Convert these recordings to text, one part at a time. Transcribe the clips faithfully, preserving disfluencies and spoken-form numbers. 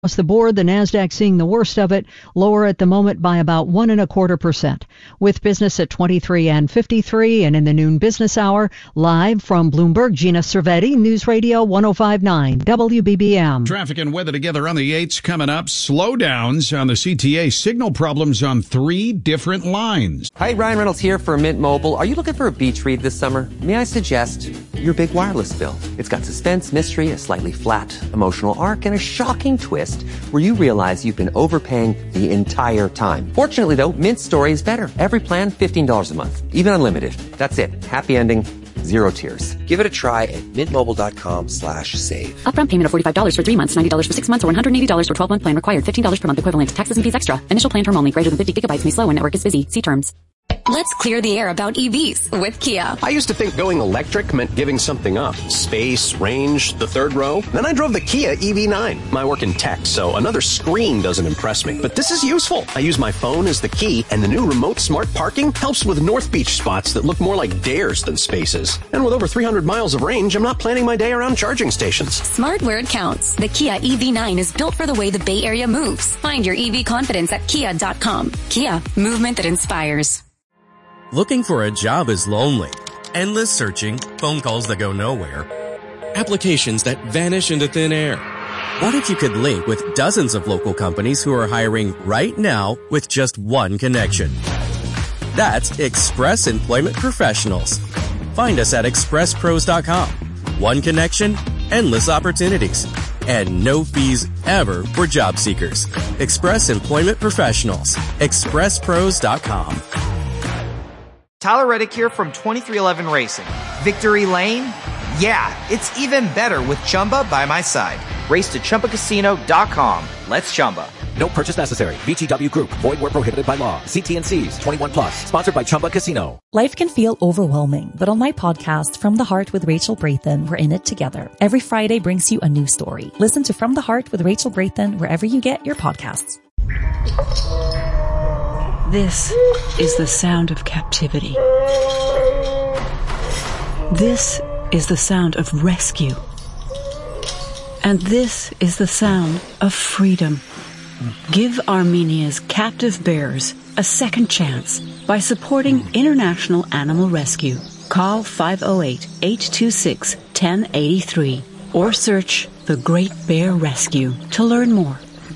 Across the board, the NASDAQ seeing the worst of it, lower at the moment by about one and a quarter percent. With business at twenty-three and fifty-three, and in the noon business hour, live from Bloomberg, Gina Cervetti, News Radio one oh five point nine W B B M. Traffic and weather together on the eights coming up. Slowdowns on the C T A. Signal problems on three different lines. Hi, Ryan Reynolds here for Mint Mobile. Are you looking for a beach read this summer? May I suggest your big wireless bill? It's got suspense, mystery, a slightly flat emotional arc, and a shocking twist where you realize you've been overpaying the entire time. Fortunately, though, Mint's story is better. Every plan, fifteen dollars a month. Even unlimited. That's it. Happy ending. Zero tears. Give it a try at mintmobile.com slash save. Upfront payment of forty-five dollars for three months, ninety dollars for six months, or one hundred eighty dollars for twelve-month plan required. fifteen dollars per month equivalent. Taxes and fees extra. Initial plan term only. Greater than fifty gigabytes may slow when network is busy. See terms. Let's clear the air about E Vs with Kia. I used to think going electric meant giving something up. Space, range, the third row. Then I drove the Kia E V nine. I work in tech, so another screen doesn't impress me. But this is useful. I use my phone as the key, and the new remote smart parking helps with North Beach spots that look more like dares than spaces. And with over three hundred miles of range, I'm not planning my day around charging stations. Smart where it counts. The Kia E V nine is built for the way the Bay Area moves. Find your E V confidence at kia dot com. Kia, movement that inspires. Looking for a job is lonely. Endless searching, phone calls that go nowhere, applications that vanish into thin air. What if you could link with dozens of local companies who are hiring right now with just one connection? That's Express Employment Professionals. Find us at express pros dot com. One connection, endless opportunities, and no fees ever for job seekers. Express Employment Professionals. express pros dot com. Tyler Reddick here from twenty-three eleven Racing. Victory Lane? Yeah, it's even better with Chumba by my side. Race to Chumba Casino dot com. Let's Chumba. No purchase necessary. V G W Group. Void where prohibited by law. See T N Cs. twenty-one plus. Sponsored by Chumba Casino. Life can feel overwhelming, but on my podcast, From the Heart with Rachel Braithen, we're in it together. Every Friday brings you a new story. Listen to From the Heart with Rachel Braithen wherever you get your podcasts. This is the sound of captivity. This is the sound of rescue. And this is the sound of freedom. Give Armenia's captive bears a second chance by supporting International Animal Rescue. Call five oh eight, eight two six, one oh eight three or search The Great Bear Rescue to learn more.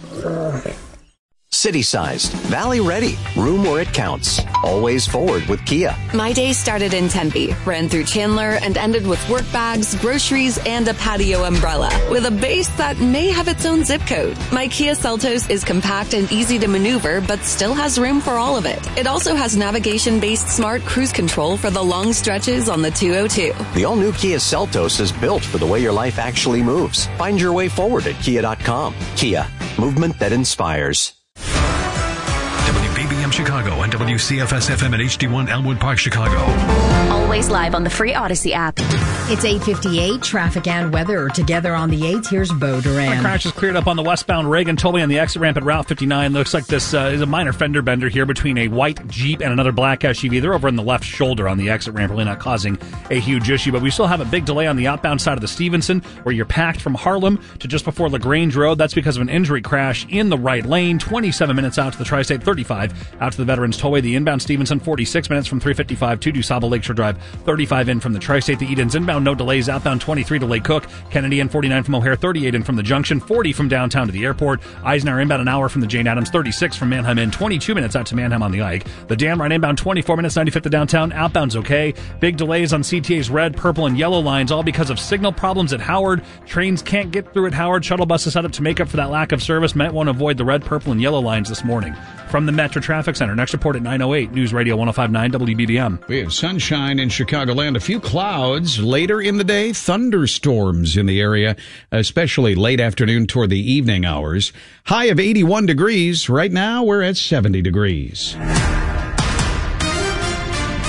City-sized, valley-ready, room where it counts. Always forward with Kia. My day started in Tempe, ran through Chandler, and ended with work bags, groceries, and a patio umbrella. With a base that may have its own zip code. My Kia Seltos is compact and easy to maneuver, but still has room for all of it. It also has navigation-based smart cruise control for the long stretches on the two oh two. The all-new Kia Seltos is built for the way your life actually moves. Find your way forward at kia dot com. Kia, movement that inspires. W B B M Chicago and W C F S F M at H D one Elmwood Park, Chicago. Always live on the free Odyssey app. It's eight fifty-eight, traffic and weather together on the eighth. Here's Bo Duran. The crash is cleared up on the westbound Reagan tollway on the exit ramp at Route fifty-nine. Looks like this uh, is a minor fender bender here between a white Jeep and another black S U V. They're over on the left shoulder on the exit ramp, really not causing a huge issue. But we still have a big delay on the outbound side of the Stevenson, where you're packed from Harlem to just before LaGrange Road. That's because of an injury crash in the right lane. twenty-seven minutes out to the Tri-State, thirty-five out to the Veterans Tollway. The inbound Stevenson, forty-six minutes from three fifty-five to DuSable Lakeshore Drive, thirty-five in from the Tri-State. The Edens inbound, no delays. Outbound twenty-three to Lake Cook. Kennedy in, forty-nine from O'Hare, thirty-eight in from the Junction, forty from downtown to the airport. Eisenhower inbound an hour from the Jane Addams, thirty-six from Manheim in, twenty-two minutes out to Manheim on the Ike. The Dam right inbound, twenty-four minutes, ninety-fifth to downtown. Outbound's okay. Big delays on C T A's red, purple, and yellow lines, all because of signal problems at Howard. Trains can't get through at Howard. Shuttle buses set up to make up for that lack of service. Might want to avoid the red, purple, and yellow lines this morning. From the Metro Traffic Center, next report at nine oh eight, News Radio one oh five point nine W B B M. We have sunshine in Chicagoland, a few clouds. Later in the day, thunderstorms in the area, especially late afternoon toward the evening hours. High of eighty-one degrees. Right now, we're at seventy degrees.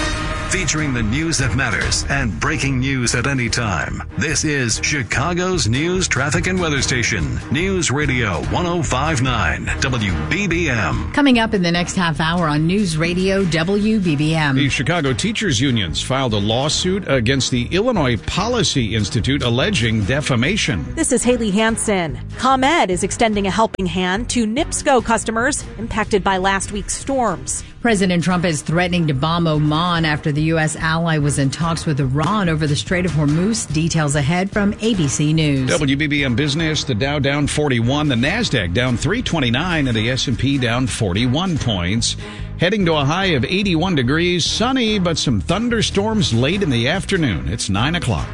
featuring the news that matters and breaking news at any time. This is Chicago's news, traffic, and weather station. News Radio one oh five point nine W B B M. Coming up in the next half hour on News Radio W B B M. The Chicago Teachers Unions filed a lawsuit against the Illinois Policy Institute alleging defamation. This is Haley Hansen. ComEd is extending a helping hand to NIPSCO customers impacted by last week's storms. President Trump is threatening to bomb Oman after the U S ally was in talks with Iran over the Strait of Hormuz. Details ahead from A B C News. W B B M Business, the Dow down forty-one, the NASDAQ down three twenty-nine, and the S and P down forty-one points. Heading to a high of eighty-one degrees, sunny, but some thunderstorms late in the afternoon. It's nine o'clock.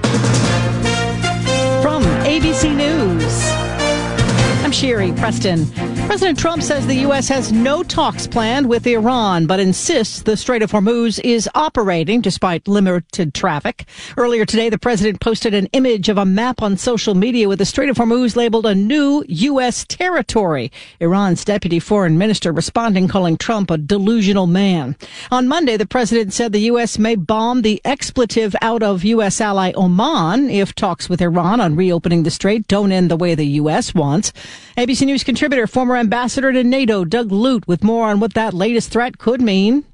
From A B C News, I'm Sherry Preston. President Trump says the U S has no talks planned with Iran, but insists the Strait of Hormuz is operating despite limited traffic. Earlier today, the president posted an image of a map on social media with the Strait of Hormuz labeled a new U S territory. Iran's deputy foreign minister responding, calling Trump a delusional man. On Monday, the president said the U S may bomb the expletive out of U S ally Oman if talks with Iran on reopening the strait don't end the way the U S wants. A B C News contributor, former ambassador to NATO, Doug Lute, with more on what that latest threat could mean.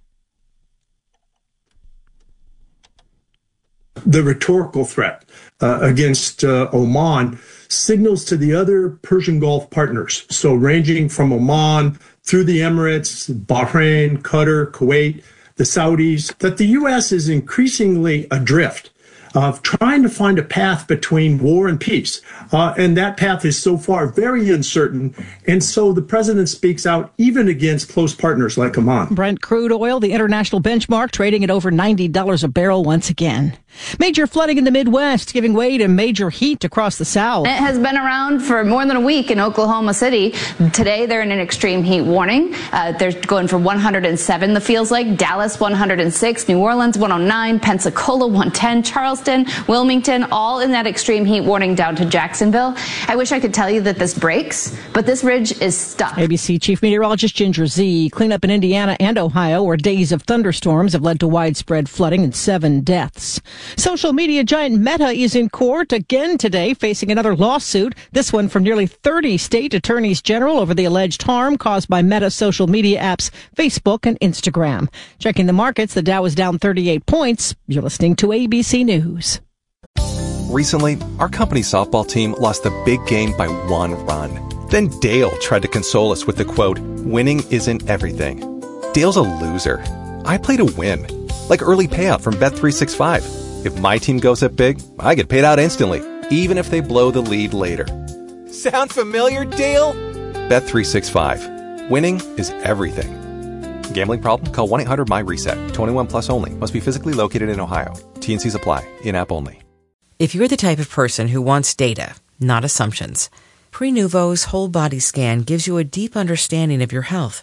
The rhetorical threat uh, against uh, Oman signals to the other Persian Gulf partners, so ranging from Oman through the Emirates, Bahrain, Qatar, Kuwait, the Saudis, that the U S is increasingly adrift of trying to find a path between war and peace. Uh, and that path is so far very uncertain. And so the president speaks out even against close partners like Oman. Brent crude oil, the international benchmark, trading at over ninety dollars a barrel once again. Major flooding in the Midwest, giving way to major heat across the South. It has been around for more than a week in Oklahoma City. Today, they're in an extreme heat warning. Uh, they're going for one hundred seven, the feels like. Dallas, one hundred six. New Orleans, one oh nine. Pensacola, one ten. Charleston, Wilmington, all in that extreme heat warning down to Jacksonville. I wish I could tell you that this breaks, but this ridge is stuck. A B C Chief Meteorologist Ginger Z. Cleanup in Indiana and Ohio, where days of thunderstorms have led to widespread flooding and seven deaths. Social media giant Meta is in court again today, facing another lawsuit, this one from nearly thirty state attorneys general over the alleged harm caused by Meta social media apps Facebook and Instagram. Checking the markets, the Dow is down thirty-eight points. You're listening to A B C News. Recently, our company softball team lost the big game by one run. Then Dale tried to console us with the quote, "Winning isn't everything." Dale's a loser. I play to win, like early payout from Bet three sixty-five. If my team goes up big, I get paid out instantly, even if they blow the lead later. Sound familiar, Dale? Bet three sixty-five. Winning is everything. Gambling problem? Call one eight hundred M Y reset. twenty-one plus only. Must be physically located in Ohio. T and Cs apply. In-app only. If you're the type of person who wants data, not assumptions, Prenuvo's whole body scan gives you a deep understanding of your health.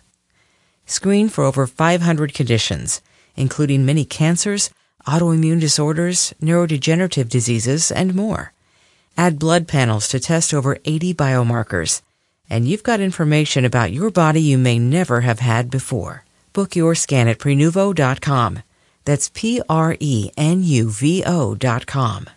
Screen for over five hundred conditions, including many cancers, autoimmune disorders, neurodegenerative diseases, and more. Add blood panels to test over eighty biomarkers, and you've got information about your body you may never have had before. Book your scan at Prenuvo dot com. That's P R E N U V O dot com.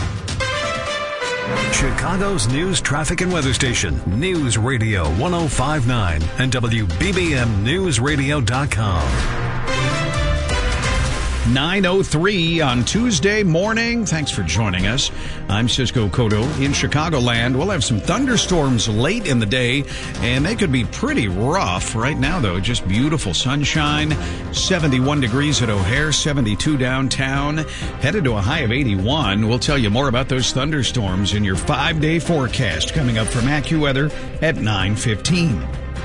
Chicago's news, traffic, and weather station. News Radio one oh five point nine and W B B M News Radio dot com. nine oh three on Tuesday morning. Thanks for joining us. I'm Cisco Cotto in Chicagoland. We'll have some thunderstorms late in the day, and they could be pretty rough. Right now, though, just beautiful sunshine. seventy-one degrees at O'Hare, seventy-two downtown. Headed to a high of eighty-one. We'll tell you more about those thunderstorms in your five-day forecast coming up from AccuWeather at nine fifteen.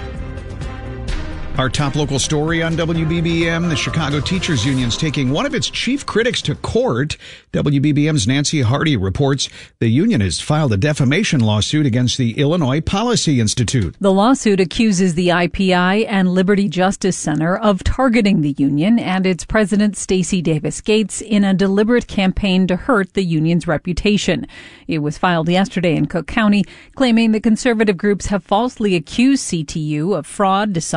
Our top local story on W B B M, the Chicago Teachers Union's taking one of its chief critics to court. W B B M's Nancy Hardy reports the union has filed a defamation lawsuit against the Illinois Policy Institute. The lawsuit accuses the I P I and Liberty Justice Center of targeting the union and its president, Stacey Davis Gates, in a deliberate campaign to hurt the union's reputation. It was filed yesterday in Cook County, claiming the conservative groups have falsely accused C T U of fraud, dishonest accounting,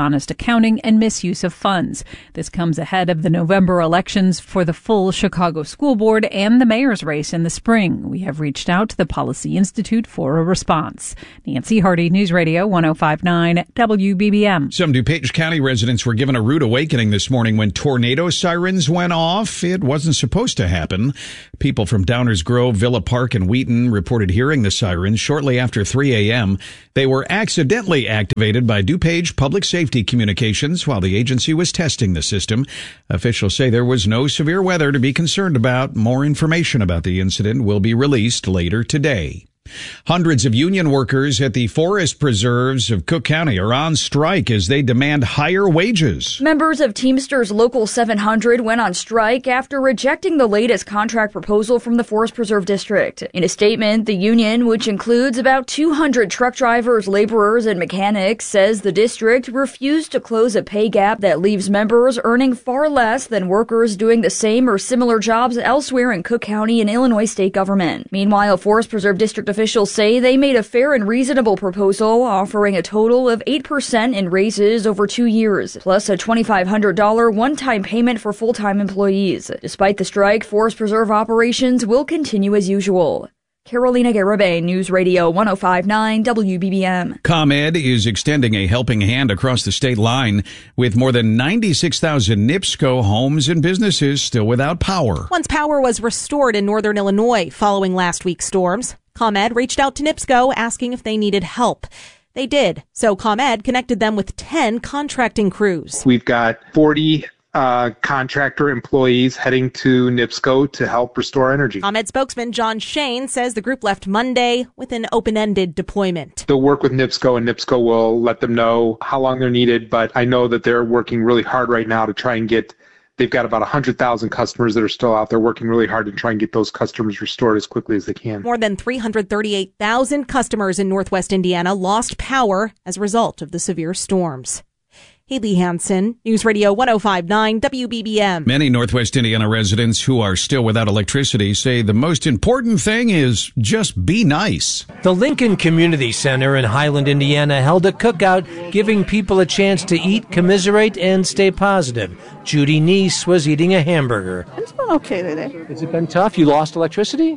accounting and misuse of funds. This comes ahead of the November elections for the full Chicago School Board and the mayor's race in the spring. We have reached out to the Policy Institute for a response. Nancy Hardy, News Radio one oh five point nine W B B M. Some DuPage County residents were given a rude awakening this morning when tornado sirens went off. It wasn't supposed to happen. People from Downers Grove, Villa Park, and Wheaton reported hearing the sirens shortly after three a.m. They were accidentally activated by DuPage Public Safety Communications while the agency was testing the system. Officials say there was no severe weather to be concerned about. More information about the incident will be released later today. Hundreds of union workers at the forest preserves of Cook County are on strike as they demand higher wages. Members of Teamsters Local seven hundred went on strike after rejecting the latest contract proposal from the Forest Preserve District. In a statement, the union, which includes about two hundred truck drivers, laborers, and mechanics, says the district refused to close a pay gap that leaves members earning far less than workers doing the same or similar jobs elsewhere in Cook County and Illinois state government. Meanwhile, Forest Preserve District officials say they made a fair and reasonable proposal, offering a total of eight percent in raises over two years, plus a two thousand five hundred dollars one-time payment for full-time employees. Despite the strike, Forest Preserve operations will continue as usual. Carolina Garibay, News Radio one oh five point nine W B B M. ComEd is extending a helping hand across the state line with more than ninety-six thousand NIPSCO homes and businesses still without power. Once power was restored in northern Illinois following last week's storms, ComEd reached out to NIPSCO asking if they needed help. They did. So ComEd connected them with ten contracting crews. We've got forty uh, contractor employees heading to NIPSCO to help restore energy. ComEd spokesman John Shane says the group left Monday with an open-ended deployment. They'll work with NIPSCO, and NIPSCO will let them know how long they're needed, but I know that they're working really hard right now to try and get. They've got about one hundred thousand customers that are still out there working really hard to try and get those customers restored as quickly as they can. More than three hundred thirty-eight thousand customers in Northwest Indiana lost power as a result of the severe storms. Haley Hansen, News Radio one oh five point nine W B B M. Many Northwest Indiana residents who are still without electricity say the most important thing is just be nice. The Lincoln Community Center in Highland, Indiana held a cookout giving people a chance to eat, commiserate, and stay positive. Judy Neese was eating a hamburger. It's been okay today. Has it been tough? You lost electricity?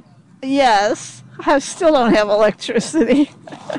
Yes. I still don't have electricity.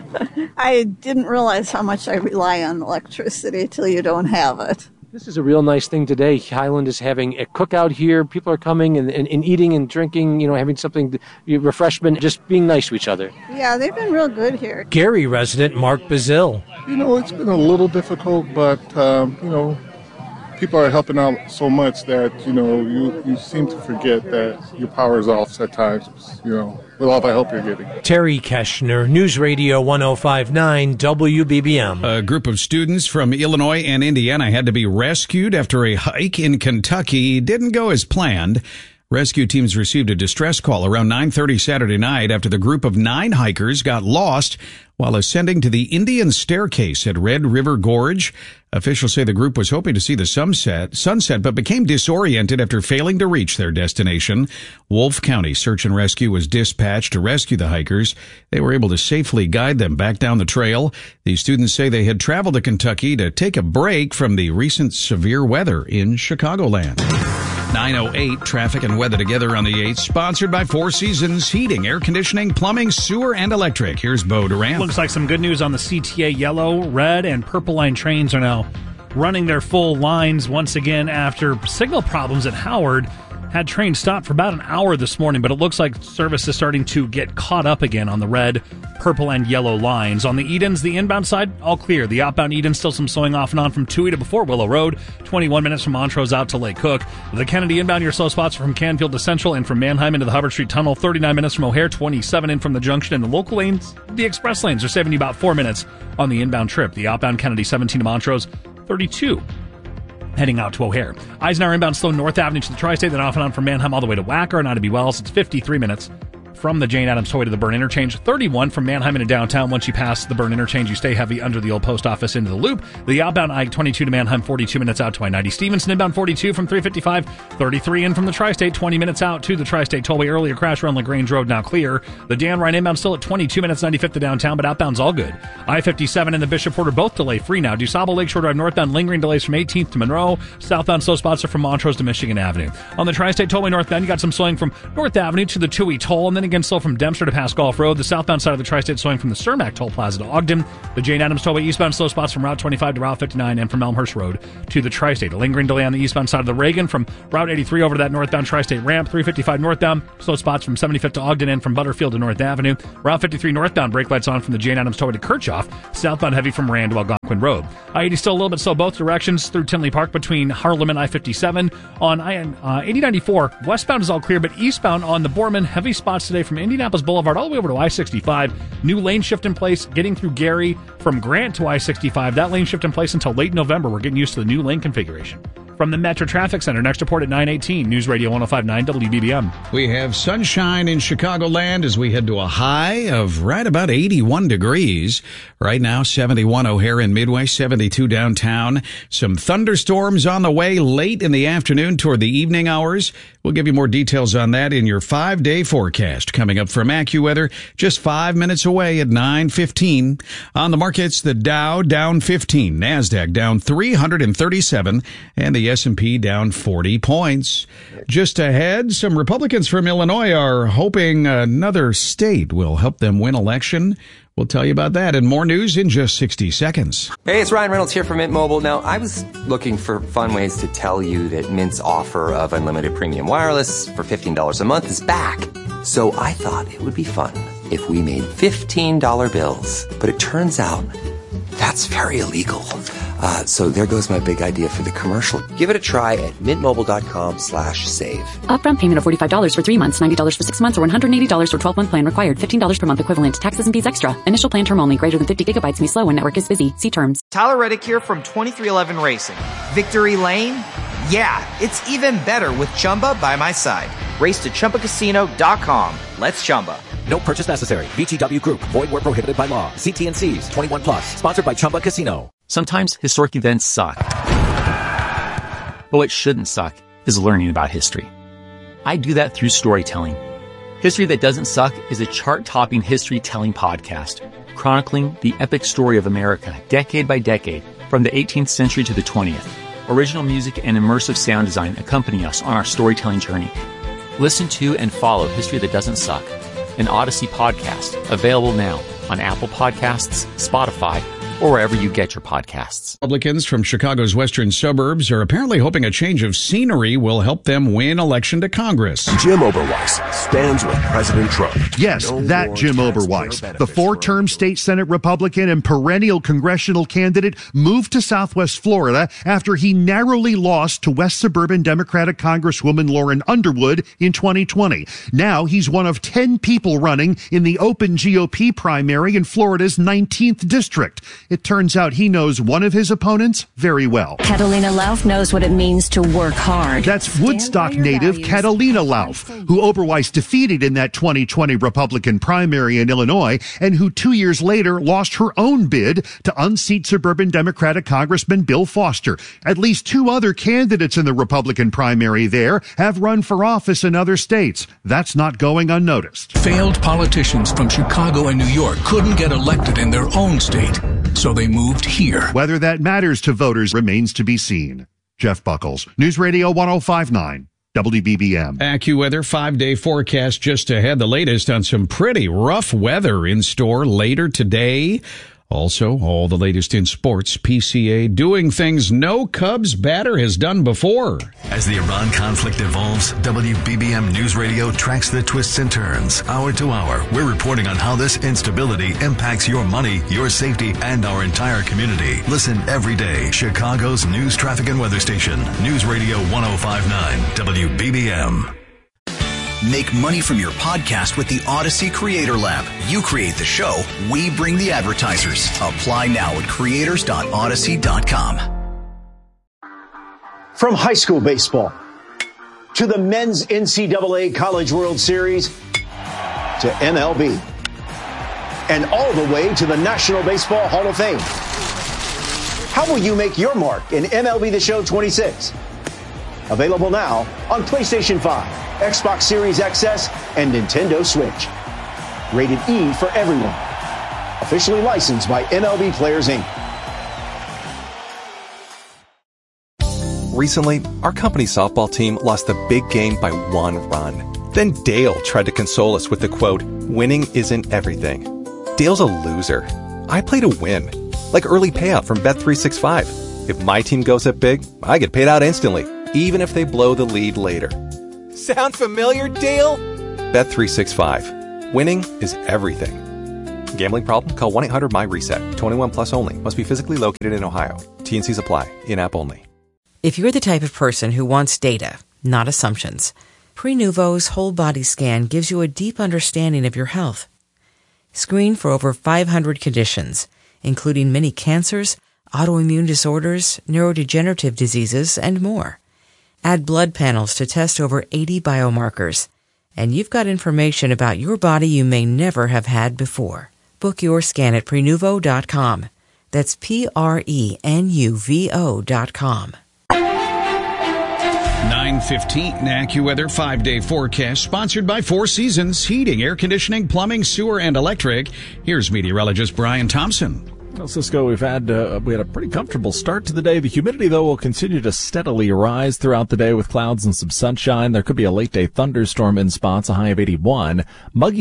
I didn't realize how much I rely on electricity till you don't have it. This is a real nice thing today. Highland is having a cookout here. People are coming and, and, and eating and drinking, you know, having something, refreshment, just being nice to each other. Yeah, they've been real good here. Gary resident Mark Bazil. You know, it's been a little difficult, but, um, you know, people are helping out so much that, you know, you, you seem to forget that your power is off at times, you know, with all the help you're getting. Terry Keschner, News Radio one oh five point nine W B B M. A group of students from Illinois and Indiana had to be rescued after a hike in Kentucky didn't go as planned. Rescue teams received a distress call around nine thirty Saturday night after the group of nine hikers got lost while ascending to the Indian Staircase at Red River Gorge. Officials say the group was hoping to see the sunset, sunset, but became disoriented after failing to reach their destination. Wolfe County Search and Rescue was dispatched to rescue the hikers. They were able to safely guide them back down the trail. The students say they had traveled to Kentucky to take a break from the recent severe weather in Chicagoland. nine oh eight, traffic and weather together on the eighth, sponsored by Four Seasons Heating, Air Conditioning, Plumbing, Sewer, and Electric. Here's Bo Durant. Looks like some good news on the C T A. Yellow, red, and purple line trains are now running their full lines once again after signal problems at Howard had trains stopped for about an hour this morning, but it looks like service is starting to get caught up again on the red, purple, and yellow lines. On the Edens, the inbound side, all clear. The outbound Eden, still some slowing off and on from Toohey to before Willow Road, twenty-one minutes from Montrose out to Lake Cook. The Kennedy inbound, your slow spots are from Canfield to Central and from Manheim into the Hubbard Street Tunnel, thirty-nine minutes from O'Hare, twenty-seven in from the junction. And the local lanes, the express lanes, are saving you about four minutes on the inbound trip. The outbound Kennedy, seventeen to Montrose, thirty-two. Heading out to O'Hare. Eisenhower inbound slow North Avenue to the Tri-State, then off and on from Manheim all the way to Wacker and on to Be Wells. It's fifty-three minutes from the Jane Addams Tollway to the Byrne Interchange. thirty-one from Manheim into downtown. Once you pass the Byrne Interchange, you stay heavy under the old post office into the loop. The outbound I twenty-two to Manheim, forty-two minutes out to I ninety. Stevenson inbound forty-two from three fifty-five, thirty-three in from the Tri-State, twenty minutes out to the Tri-State Tollway. Earlier crash around LaGrange Road, now clear. The Dan Ryan inbound still at twenty-two minutes, ninety-fifth to downtown, but outbound's all good. I fifty-seven and the Bishop Porter both delay free now. DuSable Lakeshore Drive northbound lingering delays from eighteenth to Monroe. Southbound slow spots are from Montrose to Michigan Avenue. On the Tri-State Tollway northbound, you got some slowing from North Avenue to the Toohey Toll, and then again slow from Dempster to past Golf Road. The southbound side of the Tri-State slowing from the Cermak Toll Plaza to Ogden. The Jane Addams Tollway eastbound slow spots from Route twenty-five to Route fifty-nine and from Elmhurst Road to the Tri-State. A lingering delay on the eastbound side of the Reagan from Route eighty-three over to that northbound Tri-State ramp. three fifty-five northbound, slow spots from seventy-fifth to Ogden and from Butterfield to North Avenue. Route fifty-three northbound, brake lights on from the Jane Addams Tollway to Kirchhoff. Southbound heavy from Rand to Algonquin Road. I eighty still a little bit slow both directions through Tinley Park between Harlem and I fifty-seven. On I uh, eighty ninety-four, westbound is all clear, but eastbound on the Borman, heavy spots today from Indianapolis Boulevard all the way over to I sixty-five. New lane shift in place, getting through Gary from Grant to I sixty-five. That lane shift in place until late November. We're getting used to the new lane configuration. From the Metro Traffic Center, next report at nine eighteen, News Radio one oh five point nine W B B M. We have sunshine in Chicagoland as we head to a high of right about eighty-one degrees. Right now, seventy-one O'Hare and Midway, seventy-two downtown. Some thunderstorms on the way late in the afternoon toward the evening hours. We'll give you more details on that in your five-day forecast coming up from AccuWeather just five minutes away at nine fifteen. On the markets, the Dow down fifteen, NASDAQ down three hundred thirty-seven, and the S and P down forty points. Just ahead, some Republicans from Illinois are hoping another state will help them win election. We'll tell you about that and more news in just sixty seconds. Hey, it's Ryan Reynolds here from Mint Mobile. Now, I was looking for fun ways to tell you that Mint's offer of unlimited premium wireless for fifteen dollars a month is back. So I thought it would be fun if we made fifteen dollar bills. But it turns out that's very illegal. Uh, so there goes my big idea for the commercial. Give it a try at mintmobile.com slash save. Upfront payment of forty-five dollars for three months, ninety dollars for six months, or one hundred eighty dollars for twelve-month plan required. fifteen dollars per month equivalent. Taxes and fees extra. Initial plan term only. Greater than fifty gigabytes may slow when network is busy. See terms. Tyler Reddick here from twenty-three eleven Racing. Victory Lane? Yeah, it's even better with Chumba by my side. Race to Chumba Casino dot com. Let's Chumba. No purchase necessary. V G W Group. Void where prohibited by law. See T and C's. twenty-one plus. Sponsored by Chumba Casino. Sometimes historic events suck. But what shouldn't suck is learning about history. I do that through storytelling. History That Doesn't Suck is a chart-topping history-telling podcast chronicling the epic story of America, decade by decade, from the eighteenth century to the twentieth. Original music and immersive sound design accompany us on our storytelling journey. Listen to and follow History That Doesn't Suck, an Odyssey podcast, available now on Apple Podcasts, Spotify, or wherever you get your podcasts. Republicans from Chicago's western suburbs are apparently hoping a change of scenery will help them win election to Congress. Jim Oberweis stands with President Trump. Yes, no that Jim Oberweis, the four-term state Senate Republican and perennial congressional candidate, moved to Southwest Florida after he narrowly lost to West Suburban Democratic Congresswoman Lauren Underwood in twenty twenty. Now he's one of ten people running in the open G O P primary in Florida's nineteenth district. It turns out he knows one of his opponents very well. Catalina Lauf knows what it means to work hard. That's Woodstock native values. Catalina Lauf, who Oberweis defeated in that twenty twenty Republican primary in Illinois, and who two years later lost her own bid to unseat suburban Democratic Congressman Bill Foster. At least two other candidates in the Republican primary there have run for office in other states. That's not going unnoticed. Failed politicians from Chicago and New York couldn't get elected in their own state, so they moved here. Whether that matters to voters remains to be seen. Jeff Buckles, News Radio one oh five point nine, W B B M. AccuWeather five-day forecast just ahead. The latest on some pretty rough weather in store later today. Also, all the latest in sports. P C A doing things no Cubs batter has done before. As the Iran conflict evolves, W B B M News Radio tracks the twists and turns. Hour to hour, we're reporting on how this instability impacts your money, your safety, and our entire community. Listen every day. Chicago's news, traffic, and weather station. News Radio one oh five point nine W B B M. Make money from your podcast with the Odyssey Creator Lab. You create the show, we bring the advertisers. Apply now at creators dot odyssey dot com. From high school baseball to the men's N C double A College World Series, to M L B. And all the way to the National Baseball Hall of Fame. How will you make your mark in M L B The Show twenty-six? Available now on PlayStation five, Xbox Series X S, and Nintendo Switch. Rated E for everyone. Officially licensed by M L B Players, Incorporated. Recently, our company's softball team lost the big game by one run. Then Dale tried to console us with the quote, "Winning isn't everything." Dale's a loser. I play to win. Like early payout from Bet three sixty-five. If my team goes up big, I get paid out instantly, even if they blow the lead later. Sound familiar, Dale? Bet three sixty-five. Winning is everything. Gambling problem? Call one eight hundred my reset. twenty-one plus only. Must be physically located in Ohio. T and C's apply. In-app only. If you're the type of person who wants data, not assumptions, Prenuvo's whole body scan gives you a deep understanding of your health. Screen for over five hundred conditions, including many cancers, autoimmune disorders, neurodegenerative diseases, and more. Add blood panels to test over eighty biomarkers, and you've got information about your body you may never have had before. Book your scan at Prenuvo dot com. That's P R E N U V O dot com. nine fifteen AccuWeather five-day forecast sponsored by Four Seasons Heating, Air Conditioning, Plumbing, Sewer, and Electric. Here's meteorologist Brian Thompson. Well, Cisco, we've had uh, we had a pretty comfortable start to the day. The humidity, though, will continue to steadily rise throughout the day with clouds and some sunshine. There could be a late-day thunderstorm in spots, a high of eighty-one. Muggy